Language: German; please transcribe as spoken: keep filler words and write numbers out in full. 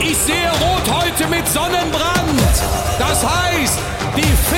Ich sehe Rot heute mit Sonnenbrand. Das heißt, die